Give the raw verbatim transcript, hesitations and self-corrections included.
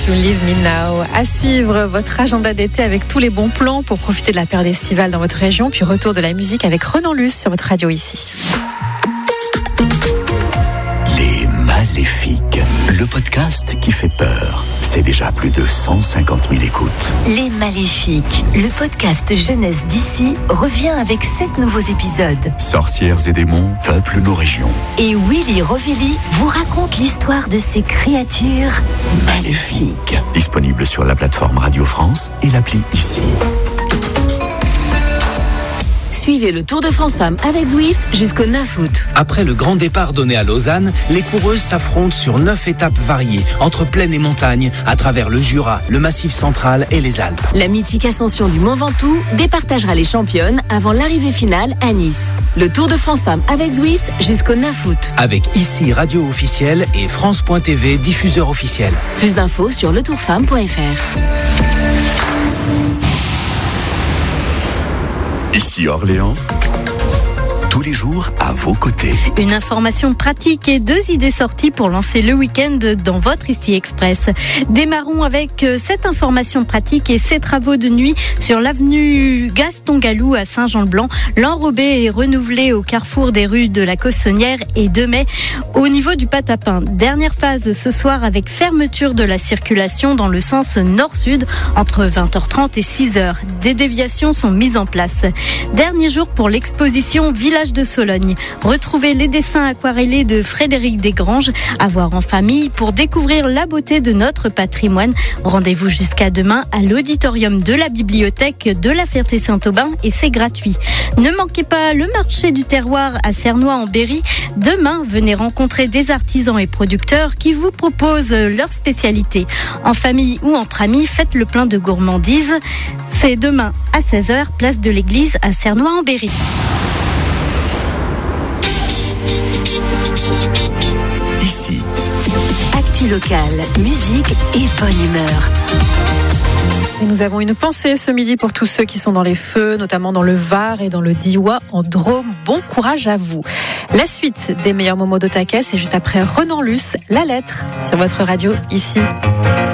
You Leave Me Now. À suivre votre agenda d'été avec tous les bons plans pour profiter de la période estivale dans votre région. Puis retour de la musique avec Renan Luce sur votre radio ici. Les Maléfiques, le podcast qui fait peur. C'est déjà plus de cent cinquante mille écoutes. Les Maléfiques, le podcast jeunesse d'ici, revient avec sept nouveaux épisodes. Sorcières et démons peuplent nos régions. Et Willy Rovelli vous raconte l'histoire de ces créatures maléfiques. Disponible sur la plateforme Radio France et l'appli Ici. Suivez le Tour de France Femmes avec Zwift jusqu'au neuf août. Après le grand départ donné à Lausanne, les coureuses s'affrontent sur neuf étapes variées, entre plaine et montagne, à travers le Jura, le Massif central et les Alpes. La mythique ascension du Mont Ventoux départagera les championnes avant l'arrivée finale à Nice. Le Tour de France Femmes avec Zwift jusqu'au neuf août. Avec Ici Radio officielle et France point T V diffuseur officiel. Plus d'infos sur le tour femme point f r. Ici Orléans, tous les jours à vos côtés. Une information pratique et deux idées sorties pour lancer le week-end dans votre Ici Express. Démarrons avec cette information pratique et ces travaux de nuit sur l'avenue Gaston Gallou à Saint-Jean-le-Blanc. L'enrobé est renouvelé au carrefour des rues de la Cossonnière et de Mai au niveau du Patapin. Dernière phase ce soir avec fermeture de la circulation dans le sens nord-sud entre vingt heures trente et six heures. Des déviations sont mises en place. Dernier jour pour l'exposition Village de Sologne. Retrouvez les dessins aquarellés de Frédéric Desgranges à voir en famille pour découvrir la beauté de notre patrimoine. Rendez-vous jusqu'à demain à l'auditorium de la bibliothèque de la Ferté-Saint-Aubin et c'est gratuit. Ne manquez pas le marché du terroir à Cernois en Berry. Demain, venez rencontrer des artisans et producteurs qui vous proposent leurs spécialités. En famille ou entre amis, faites le plein de gourmandises. C'est demain à seize heures, place de l'église à Cernois en Berry. Ici. Actu locale, musique et bonne humeur. Et nous avons une pensée ce midi pour tous ceux qui sont dans les feux, notamment dans le Var et dans le Diois en Drôme. Bon courage à vous. La suite des meilleurs moments d'Otaket, c'est juste après Renan Luce, La Lettre, sur votre radio ici.